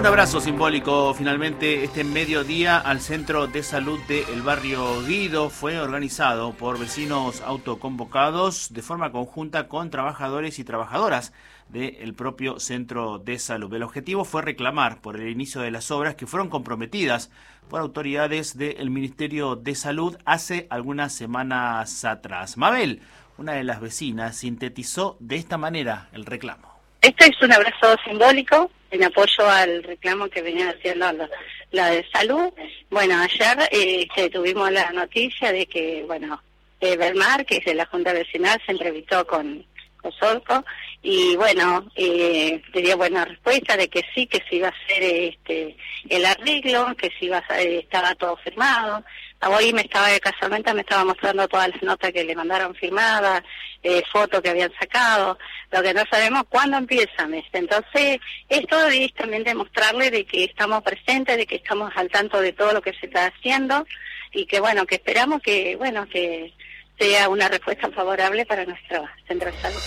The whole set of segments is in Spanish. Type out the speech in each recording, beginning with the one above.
Un abrazo simbólico finalmente este mediodía al Centro de Salud del Barrio Guido. Fue organizado por vecinos autoconvocados de forma conjunta con trabajadores y trabajadoras del propio Centro de Salud. El objetivo fue reclamar por el inicio de las obras que fueron comprometidas por autoridades del Ministerio de Salud hace algunas semanas atrás. Mabel, una de las vecinas, sintetizó de esta manera el reclamo. Esto es un abrazo simbólico en apoyo al reclamo que venía haciendo la de salud. Bueno, ayer tuvimos la noticia de que, Belmar, que es de la Junta Vecinal, se entrevistó con Solco y tenía buena respuesta de que sí, que se iba a hacer el arreglo, que sí estaba todo firmado. Hoy casualmente me estaba mostrando todas las notas que le mandaron firmadas, fotos que habían sacado. Lo que no sabemos cuándo empiezan. Entonces, esto es también demostrarle de que estamos presentes, de que estamos al tanto de todo lo que se está haciendo y que esperamos que sea una respuesta favorable para nuestro centro de salud.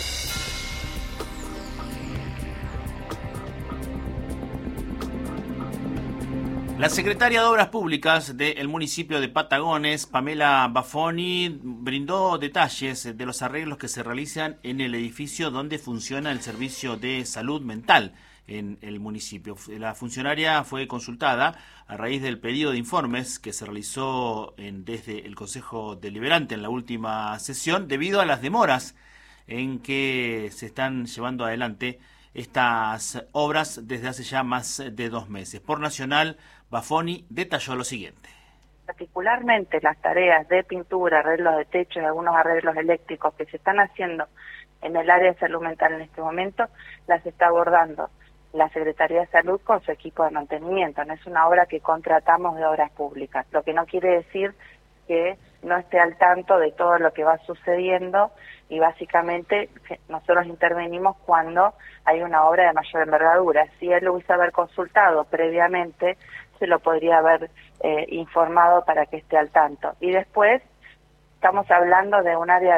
La secretaria de Obras Públicas del municipio de Patagones, Pamela Bafoni, brindó detalles de los arreglos que se realizan en el edificio donde funciona el servicio de salud mental en el municipio. La funcionaria fue consultada a raíz del pedido de informes que se realizó desde el Consejo Deliberante en la última sesión, debido a las demoras en que se están llevando adelante estas obras desde hace ya más de 2 meses. Por Nacional, Bafoni detalló lo siguiente. Particularmente las tareas de pintura, arreglos de techo y algunos arreglos eléctricos que se están haciendo en el área de salud mental en este momento, las está abordando la Secretaría de Salud con su equipo de mantenimiento. No es una obra que contratamos de obras públicas, lo que no quiere decir que no esté al tanto de todo lo que va sucediendo y básicamente nosotros intervenimos cuando hay una obra de mayor envergadura. Si él lo hubiese haber consultado previamente, se lo podría haber informado para que esté al tanto. Y después estamos hablando de un área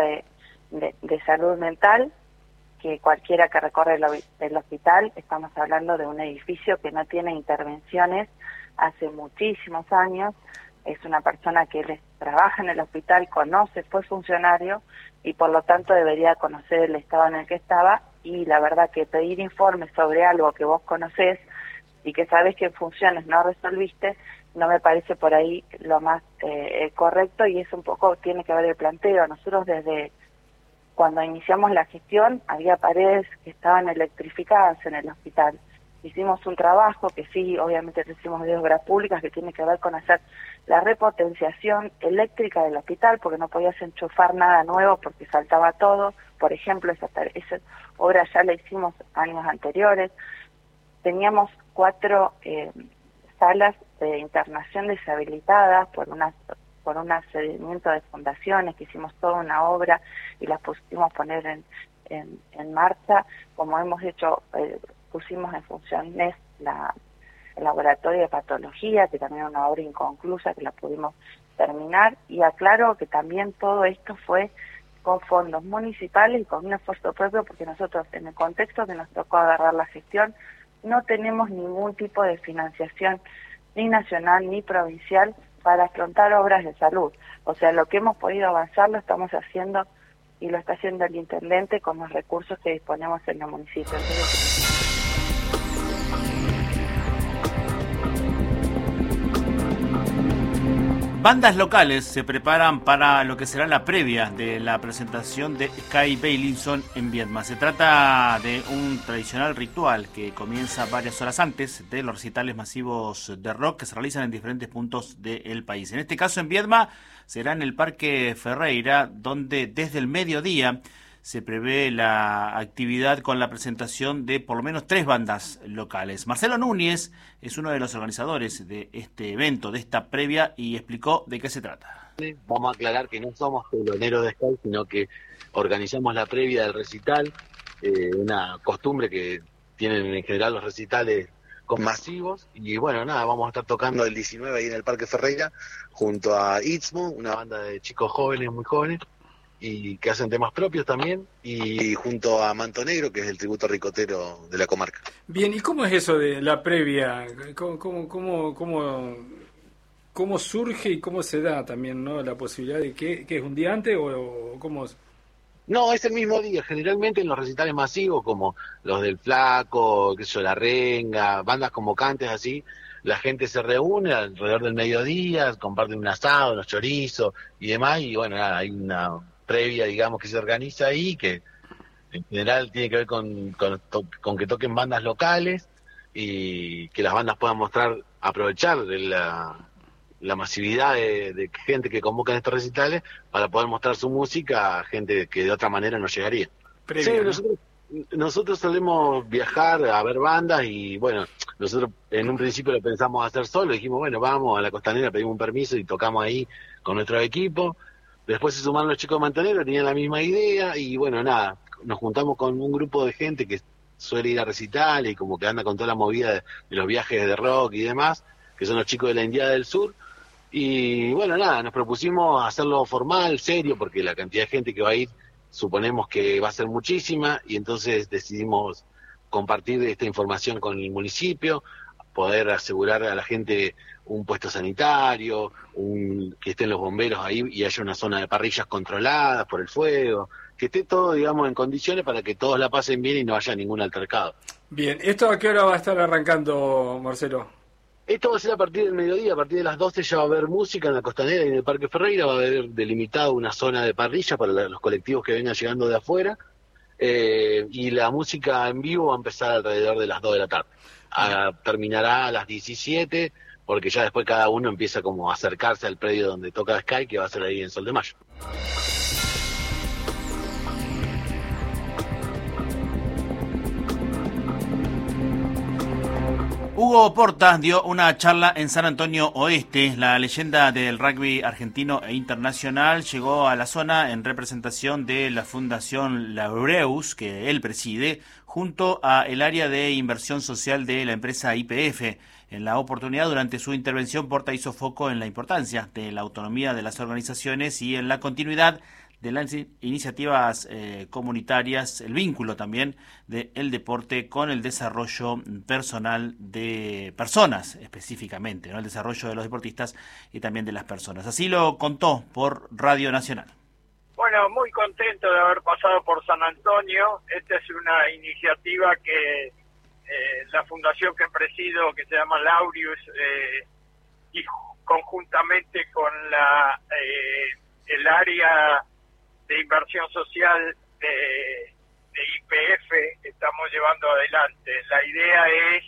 de salud mental que cualquiera que recorre el hospital, estamos hablando de un edificio que no tiene intervenciones hace muchísimos años. Es una persona que trabaja en el hospital, conoce, fue funcionario y por lo tanto debería conocer el estado en el que estaba, y la verdad que pedir informes sobre algo que vos conocés y que sabés que en funciones no resolviste, no me parece por ahí lo más correcto, y es un poco, tiene que ver el planteo. Nosotros desde cuando iniciamos la gestión había paredes que estaban electrificadas en el hospital. Hicimos un trabajo que sí, obviamente lo hicimos de obras públicas, que tiene que ver con hacer la repotenciación eléctrica del hospital, porque no podías enchufar nada nuevo porque saltaba todo. Por ejemplo, esa obra ya la hicimos años anteriores. Teníamos 4 salas de internación deshabilitadas por un accedimiento de fundaciones, que hicimos toda una obra y las pusimos poner en marcha, como hemos hecho. Pusimos en funciones el laboratorio de patología, que también era una obra inconclusa que la pudimos terminar, y aclaro que también todo esto fue con fondos municipales y con un esfuerzo propio, porque nosotros, en el contexto que nos tocó agarrar la gestión, no tenemos ningún tipo de financiación ni nacional ni provincial para afrontar obras de salud. O sea, lo que hemos podido avanzar lo estamos haciendo y lo está haciendo el intendente con los recursos que disponemos en el municipio. Entonces, bandas locales se preparan para lo que será la previa de la presentación de Sky Bailinson en Viedma. Se trata de un tradicional ritual que comienza varias horas antes de los recitales masivos de rock que se realizan en diferentes puntos del país. En este caso, en Viedma, será en el Parque Ferreira, donde desde el mediodía se prevé la actividad con la presentación de por lo menos 3 bandas locales. Marcelo Núñez es uno de los organizadores de este evento, de esta previa, y explicó de qué se trata. Vamos a aclarar que no somos teloneros de Sky, sino que organizamos la previa del recital, una costumbre que tienen en general los recitales con masivos, y vamos a estar tocando el 19 ahí en el Parque Ferreira junto a Istmo, una banda de chicos jóvenes, muy jóvenes, y que hacen temas propios también, y junto a Manto Negro, que es el tributo ricotero de la comarca. Bien, ¿y cómo es eso de la previa? ¿Cómo surge y cómo se da también, ¿no? La posibilidad de que es un día antes o cómo es? No, es el mismo día. Generalmente en los recitales masivos, como los del Flaco, qué sé yo, La Renga, bandas convocantes así, la gente se reúne alrededor del mediodía, comparten un asado, unos chorizos y demás, y bueno, nada, hay una previa, digamos, que se organiza ahí, que en general tiene que ver con que toquen bandas locales y que las bandas puedan aprovechar de la masividad de gente que convoca en estos recitales para poder mostrar su música a gente que de otra manera no llegaría. Previa, Sí, ¿no? nosotros solemos viajar a ver bandas y bueno, nosotros en un principio lo pensamos hacer solo, dijimos bueno, vamos a la Costanera, pedimos un permiso y tocamos ahí con nuestro equipo. Después se sumaron los chicos de Mantonero, tenían la misma idea y bueno, nada, nos juntamos con un grupo de gente que suele ir a recitales y como que anda con toda la movida de los viajes de rock y demás, que son los chicos de la Indiada del Sur. Y bueno, nada, nos propusimos hacerlo formal, serio, porque la cantidad de gente que va a ir suponemos que va a ser muchísima y entonces decidimos compartir esta información con el municipio, poder asegurar a la gente un puesto sanitario, que estén los bomberos ahí y haya una zona de parrillas controladas por el fuego, que esté todo, digamos, en condiciones para que todos la pasen bien y no haya ningún altercado. Bien, ¿esto a qué hora va a estar arrancando, Marcelo? Esto va a ser a partir del mediodía, a partir de las 12 ya va a haber música en la Costanera y en el Parque Ferreira, va a haber delimitado una zona de parrilla para los colectivos que vengan llegando de afuera, y la música en vivo va a empezar alrededor de las 2 de la tarde. Terminará a las 17, porque ya después cada uno empieza como a acercarse al predio donde toca Sky, que va a ser ahí en Sol de Mayo. Hugo Portas dio una charla en San Antonio Oeste. La leyenda del rugby argentino e internacional llegó a la zona en representación de la Fundación Laureus, que él preside, junto a el área de inversión social de la empresa YPF. En la oportunidad, durante su intervención, Porta hizo foco en la importancia de la autonomía de las organizaciones y en la continuidad de las iniciativas comunitarias, el vínculo también del deporte con el desarrollo personal de personas específicamente, ¿no? El desarrollo de los deportistas y también de las personas. Así lo contó por Radio Nacional. Bueno, muy contento de haber pasado por San Antonio. Esta es una iniciativa que la fundación que presido, que se llama Laureus, y conjuntamente con el área de inversión social de YPF estamos llevando adelante. La idea es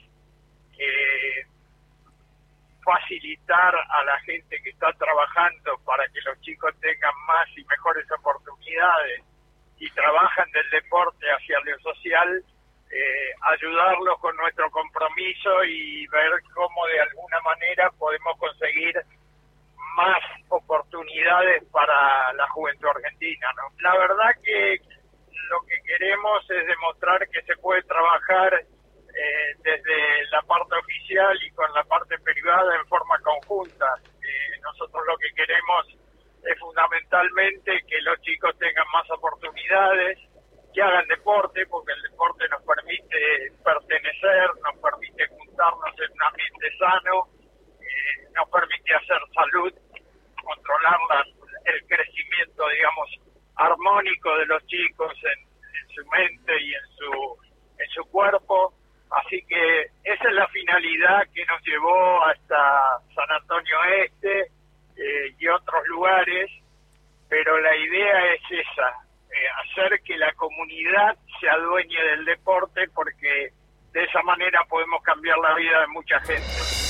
facilitar a la gente que está trabajando para que los chicos tengan más y mejores oportunidades y trabajan del deporte hacia lo social, ayudarlos con nuestro compromiso y ver cómo de alguna manera podemos conseguir más oportunidades para la juventud argentina, ¿no? La verdad que lo que queremos es demostrar que se puede trabajar desde la parte oficial y con la parte privada en forma conjunta. Nosotros lo que queremos es fundamentalmente que los chicos tengan más oportunidades, que hagan deporte, porque el deporte nos permite pertenecer, nos permite juntarnos en un ambiente sano, nos permite hacer salud, controlar el crecimiento, digamos, armónico de los chicos en su mente y en su cuerpo. Así que esa es la finalidad que nos llevó hasta San Antonio Este y otros lugares, pero la idea es esa, hacer que la comunidad se adueñe del deporte, porque de esa manera podemos cambiar la vida de mucha gente.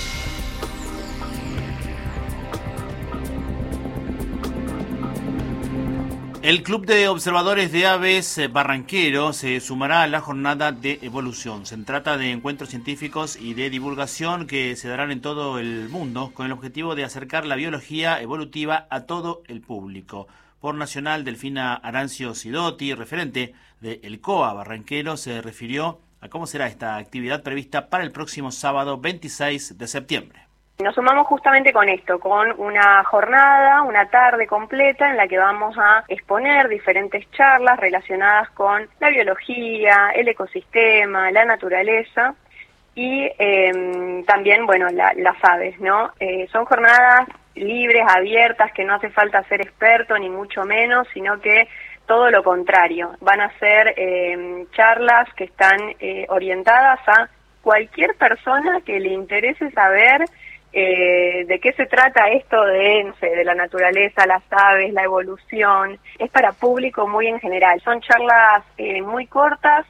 El Club de Observadores de Aves Barranquero se sumará a la jornada de evolución. Se trata de encuentros científicos y de divulgación que se darán en todo el mundo con el objetivo de acercar la biología evolutiva a todo el público. Por Nacional, Delfina Arancio Sidotti, referente de El COA Barranquero, se refirió a cómo será esta actividad prevista para el próximo sábado 26 de septiembre. Nos sumamos justamente con esto, con una jornada, una tarde completa en la que vamos a exponer diferentes charlas relacionadas con la biología, el ecosistema, la naturaleza y también, bueno, las aves, ¿no? Son jornadas libres, abiertas, que no hace falta ser experto ni mucho menos, sino que todo lo contrario. Van a ser charlas que están orientadas a cualquier persona que le interese saber de qué se trata esto de, no sé, de la naturaleza, las aves, la evolución. Es para público muy en general. Son charlas muy cortas,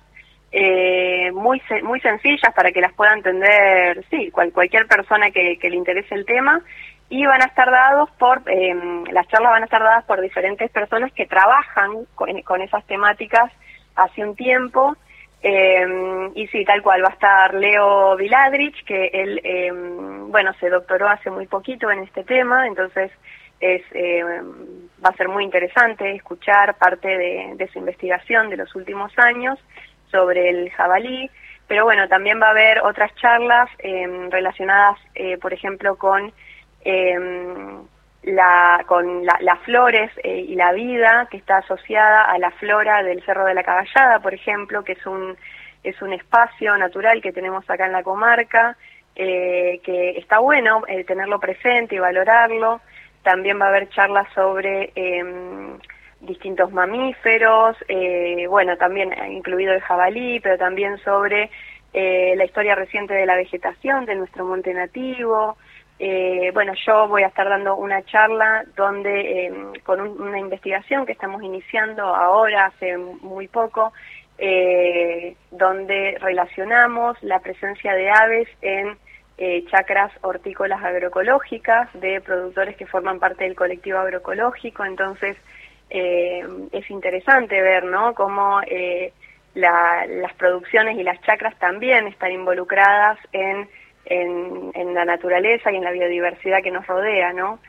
muy sencillas para que las pueda entender, sí, cualquier persona que le interese el tema. Y van a estar dados las charlas van a estar dadas por diferentes personas que trabajan con esas temáticas hace un tiempo. Y sí, tal cual, va a estar Leo Viladrich, que él, bueno, se doctoró hace muy poquito en este tema, entonces va a ser muy interesante escuchar parte de su investigación de los últimos años sobre el jabalí, pero bueno, también va a haber otras charlas relacionadas, por ejemplo, con las flores y la vida que está asociada a la flora del Cerro de la Caballada, por ejemplo, que es un espacio natural que tenemos acá en la comarca, que está bueno tenerlo presente y valorarlo. También va a haber charlas sobre distintos mamíferos, bueno, también incluido el jabalí, pero también sobre la historia reciente de la vegetación de nuestro monte nativo. Bueno, yo voy a estar dando una charla donde con una investigación que estamos iniciando ahora, hace muy poco, donde relacionamos la presencia de aves en chacras hortícolas agroecológicas de productores que forman parte del colectivo agroecológico. Entonces es interesante ver, ¿no?, cómo las producciones y las chacras también están involucradas en la naturaleza y en la biodiversidad que nos rodea, ¿no?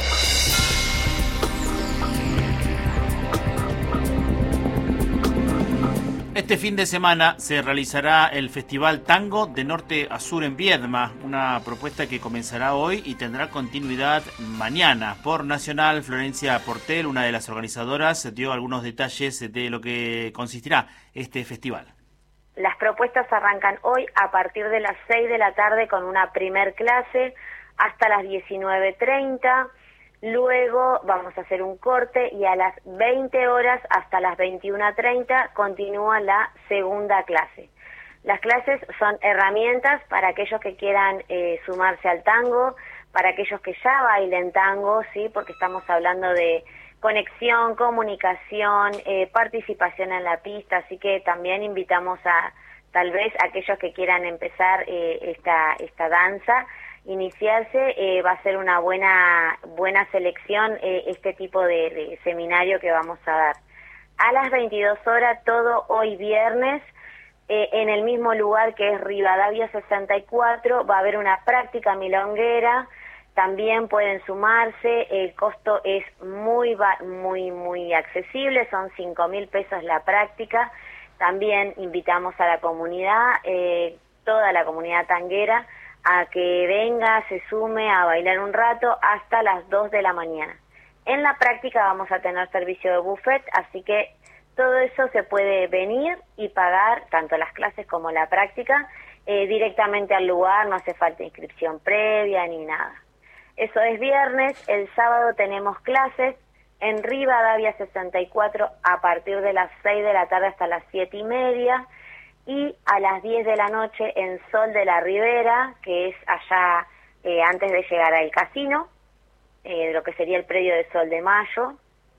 Este fin de semana se realizará el Festival Tango de Norte a Sur en Viedma, una propuesta que comenzará hoy y tendrá continuidad mañana. Por Nacional, Florencia Portel, una de las organizadoras, dio algunos detalles de lo que consistirá este festival. Las propuestas arrancan hoy a partir de las 6 de la tarde con una primer clase hasta las 19:30. Luego vamos a hacer un corte y a las 20 horas hasta las 21:30 continúa la segunda clase. Las clases son herramientas para aquellos que quieran sumarse al tango, para aquellos que ya bailen tango, sí, porque estamos hablando de conexión, comunicación, participación en la pista, así que también invitamos a tal vez aquellos que quieran empezar esta danza, iniciarse. Va a ser una buena selección este tipo de seminario que vamos a dar. A las 22 horas, todo hoy viernes, en el mismo lugar que es Rivadavia 64, va a haber una práctica milonguera. También pueden sumarse, el costo es muy accesible, son 5.000 pesos la práctica. También invitamos a la comunidad, toda la comunidad tanguera, a que venga, se sume a bailar un rato hasta las 2 de la mañana. En la práctica vamos a tener servicio de buffet, así que todo eso se puede venir y pagar, tanto las clases como la práctica, directamente al lugar, no hace falta inscripción previa ni nada. Eso es viernes. El sábado tenemos clases en Rivadavia 64 a partir de las 6 de la tarde hasta las 7:30 y a las 10 de la noche en Sol de la Ribera, que es allá antes de llegar al casino, lo que sería el predio de Sol de Mayo.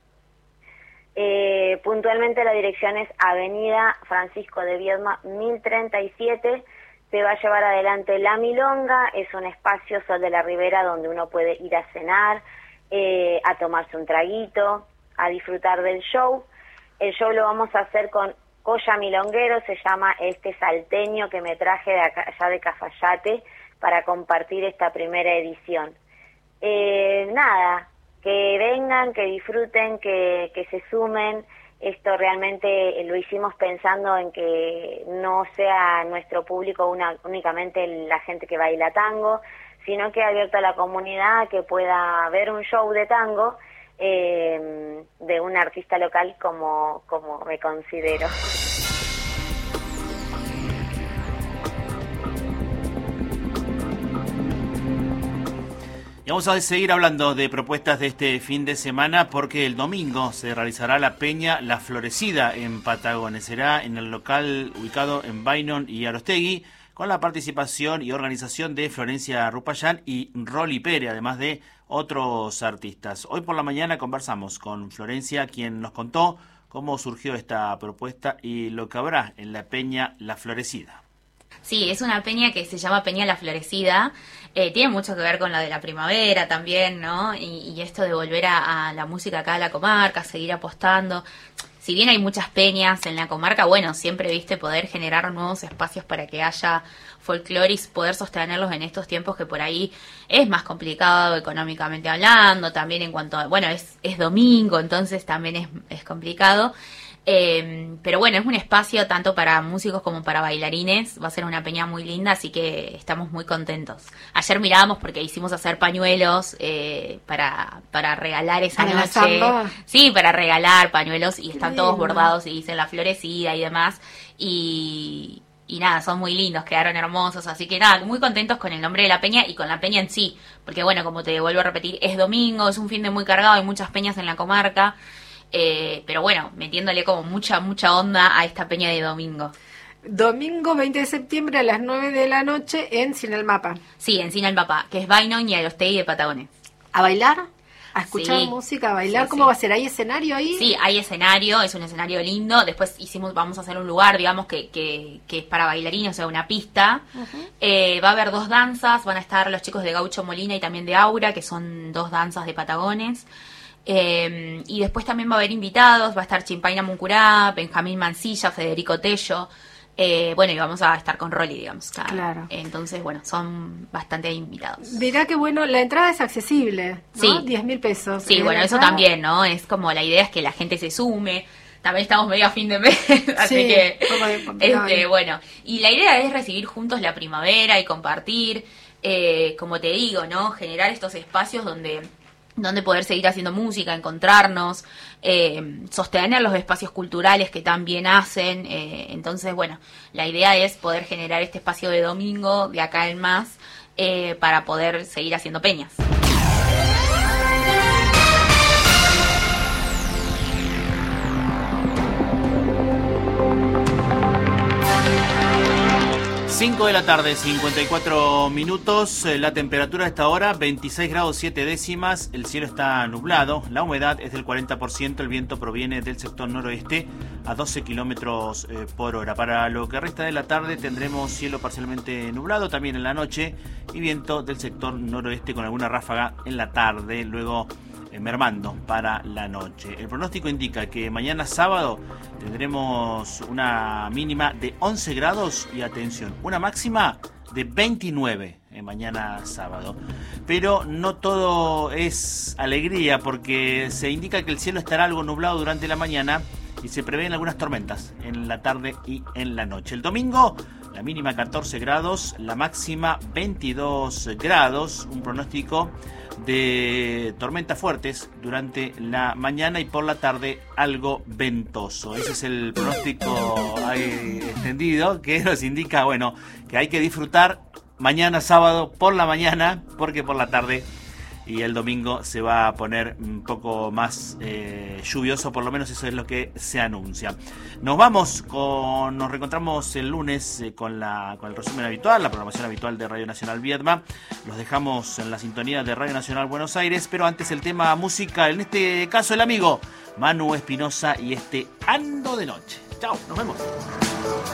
Puntualmente la dirección es Avenida Francisco de Viedma 1037. Se va a llevar adelante la milonga, es un espacio Sol de la Ribera donde uno puede ir a cenar, a tomarse un traguito, a disfrutar del show. El show lo vamos a hacer con Colla Milonguero, se llama este salteño que me traje de acá, allá de Cafayate, para compartir esta primera edición. Nada, que vengan, que disfruten, que se sumen, Esto realmente lo hicimos pensando en que no sea nuestro público únicamente la gente que baila tango, sino que abierto a la comunidad que pueda ver un show de tango de un artista local como me considero. Y vamos a seguir hablando de propuestas de este fin de semana porque el domingo se realizará la Peña La Florecida en Patagones. Será en el local ubicado en Bainon y Arostegui, con la participación y organización de Florencia Rupayán y Rolly Pérez, además de otros artistas. Hoy por la mañana conversamos con Florencia, quien nos contó cómo surgió esta propuesta y lo que habrá en la Peña La Florecida. Sí, es una peña que se llama Peña La Florecida. Tiene mucho que ver con lo de la primavera también, ¿no? Y esto de volver a la música acá a la comarca, seguir apostando. Si bien hay muchas peñas en la comarca, bueno, siempre, viste, poder generar nuevos espacios para que haya folclore y poder sostenerlos en estos tiempos que por ahí es más complicado económicamente hablando, también en cuanto a, bueno, es domingo, entonces también es complicado. Pero bueno, es un espacio tanto para músicos como para bailarines. Va a ser una peña muy linda, así que estamos muy contentos. Ayer mirábamos porque hicimos hacer pañuelos para regalar esa noche. Sí, para regalar pañuelos y están todos bordados y dicen La Florecida y demás. Y nada, son muy lindos, quedaron hermosos. Así que nada, muy contentos con el nombre de la peña y con la peña en sí. Porque bueno, como te vuelvo a repetir, es domingo, es un fin de muy cargado, hay muchas peñas en la comarca. Pero bueno, metiéndole como mucha onda a esta peña de domingo. Domingo 20 de septiembre a las 9 de la noche en Cine El Mapa. Sí, en Cine El Mapa, que es Bainon y Arostegui de Patagones. ¿A bailar? ¿A escuchar música? ¿A bailar? Sí, ¿Cómo va a ser? ¿Hay escenario ahí? Sí, hay escenario, es un escenario lindo. Después vamos a hacer un lugar, digamos, que es para bailarines, o sea, una pista. Va a haber 2 danzas, van a estar los chicos de Gaucho Molina y también de Aura, que son 2 danzas de Patagones. Y después también va a haber invitados, va a estar Chimpaina Muncurá, Benjamín Mancilla, Federico Tello, bueno, y vamos a estar con Rolly, digamos. Claro. Entonces, bueno, son bastante invitados. Mirá que bueno, la entrada es accesible, ¿no? Sí. 10.000 pesos. Sí, bueno, eso también, ¿no? Es como la idea es que la gente se sume. También estamos medio a fin de mes, así que, bueno. Y la idea es recibir juntos la primavera y compartir, como te digo, ¿no? Generar estos espacios donde poder seguir haciendo música, encontrarnos, sostener los espacios culturales que también hacen. Entonces, bueno, la idea es poder generar este espacio de domingo, de acá en más, para poder seguir haciendo peñas. 5 de la tarde, 54 minutos, la temperatura a esta hora 26 grados 7 décimas, el cielo está nublado, la humedad es del 40%, el viento proviene del sector noroeste a 12 kilómetros por hora. Para lo que resta de la tarde tendremos cielo parcialmente nublado también en la noche y viento del sector noroeste con alguna ráfaga en la tarde, luego mermando para la noche. El pronóstico indica que mañana sábado tendremos una mínima de 11 grados y atención, una máxima de 29 mañana sábado. Pero no todo es alegría porque se indica que el cielo estará algo nublado durante la mañana y se prevén algunas tormentas en la tarde y en la noche. El domingo la mínima 14 grados, la máxima 22 grados, un pronóstico de tormentas fuertes durante la mañana y por la tarde algo ventoso. Ese es el pronóstico extendido que nos indica, bueno, que hay que disfrutar mañana sábado por la mañana porque por la tarde y el domingo se va a poner un poco más lluvioso, por lo menos eso es lo que se anuncia. Nos reencontramos el lunes con el resumen habitual, la programación habitual de Radio Nacional Viedma. Los dejamos en la sintonía de Radio Nacional Buenos Aires, pero antes el tema musical, en este caso el amigo Manu Espinosa y Ando de Noche. Chao, nos vemos.